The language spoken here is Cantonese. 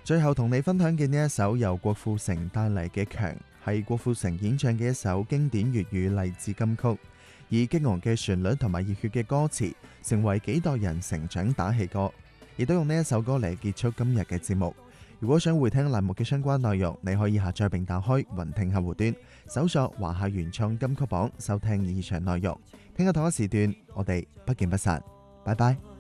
最後同你分享嘅呢一首由郭富城帶嚟嘅《強》，係郭富城演唱嘅一首經典粵語勵志金曲，以激昂嘅旋律同埋熱血嘅歌詞，成為幾代人成長打氣歌，亦都用呢一首歌嚟結束今日嘅節目。如果想回聽欄目嘅相關內容，你可以下載並打開雲聽客戶端，搜索華夏原創金曲榜，收聽以上內容。聽日同一時段，我哋不見不散，拜拜。